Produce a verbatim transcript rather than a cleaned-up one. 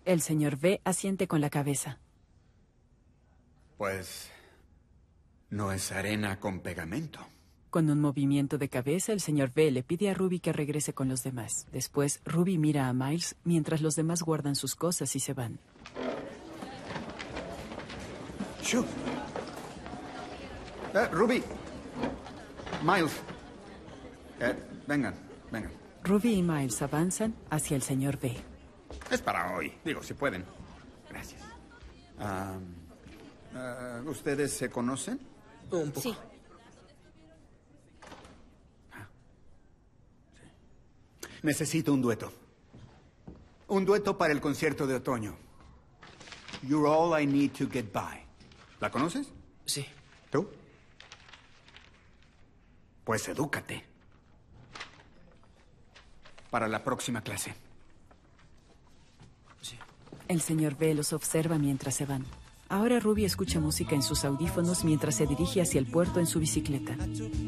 El señor B asiente con la cabeza. Pues... no es arena con pegamento. Con un movimiento de cabeza, el señor B le pide a Ruby que regrese con los demás. Después, Ruby mira a Miles mientras los demás guardan sus cosas y se van. ¡Shoo! Eh, Ruby. Miles. Eh, vengan, vengan. Ruby y Miles avanzan hacia el señor B. Es para hoy. Digo, si pueden. Gracias. Ah, ah, ¿Ustedes se conocen? Un poco. Sí. Necesito un dueto. Un dueto para el concierto de otoño. You're all I need to get by. ¿La conoces? Sí. ¿Tú? Pues edúcate. Para la próxima clase. Sí. El señor B los observa mientras se van. Ahora Ruby escucha música en sus audífonos mientras se dirige hacia el puerto en su bicicleta.